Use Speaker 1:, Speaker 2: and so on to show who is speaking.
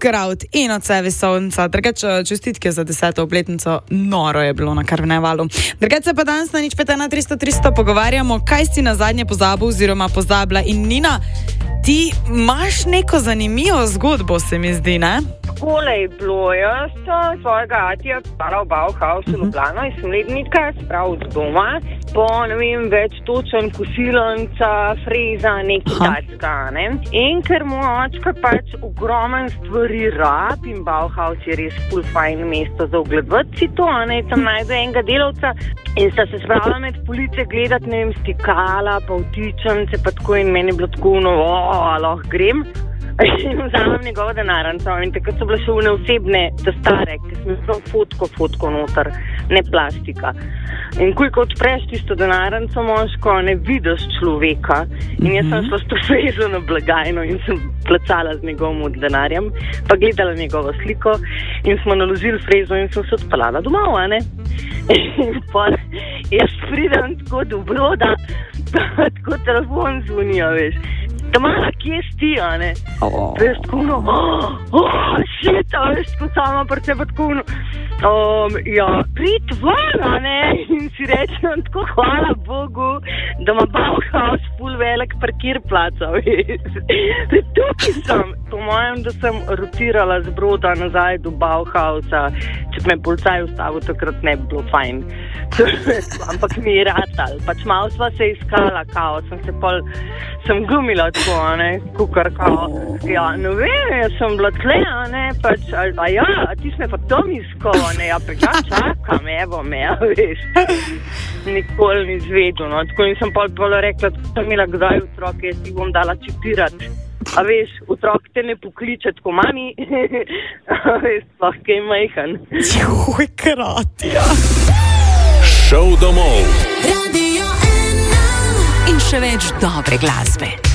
Speaker 1: Kraut in od sebe sonca. Drugače, čestitke za 10. obletnico, noro je bilo na karnevalu. Drugače se pa danes na nič 5 na 300 pogovarjamo, kaj si na zadnje pozabil oziroma pozabila. In Nina, ti imaš neko zanimivo zgodbo, se mi zdi, ne?
Speaker 2: Takole je bilo, jaz svojega atija spala v Bauhausu v Ljubljano in sem letnika spravil z doma, po, ne vem, več točen, kosilonca, freza, nekaj tacka, ne. In ker moj očka pač ogromen stvari rab in Bauhaus je res ful fajn mesto za ogledovati si to, ne, tam najde enega delavca in sta se spravila med police gledati, ne vem, stikala, pa vtičence, pa tako in meni je bilo tako, lahko grem. In vzamem njegovo denarnico in takrat so bile še une osebne, ta stare, ki smo imeli fotko noter, ne plastika. In ko odpreš tisto denarnico moško, ne vidiš človeka. In jaz sem šla s to frezo na blagajno in sem placala z njegovim denarjem, pa gledala njegovo sliko in smo naložili frezo in sem se odpeljala domov, a ne? In pa jaz pridem tako do broda, tako telefon zvonijo, veš. Tamara, kje si, a ne? Veš, tako shit, a veš, tako sama pri sebi tako prid ven, a ne? In si rečem tako, hvala Bogu, da ima Bauhaus ful velik parkirplaca, veš. Tukaj sem, po mojem, da sem rotirala z broda nazaj do Bauhausa, če me policaj ustavil, takrat ne bi bilo fajn. Ampak mi je ratal, pač malo sva se iskala, kao, sem gumila tako, a ne, kukar, kao, ja, ne vem, jaz sem bila tle, a ne, pač, a ti sme pa tom iskal, a ne, ja, pa ja, čakam, evo me, a veš, nikoli ni izvedel, no, tako nisem pa rekla, da sem imela kdaj otroke, jaz jih bom dala čipirati, a veš, otrok te ne pokliče tako, mami, a veš, sploh kaj majhen.
Speaker 1: Joj, krati, ja.
Speaker 3: Šov domov.
Speaker 4: Radio 1 in še več dobre glasbe.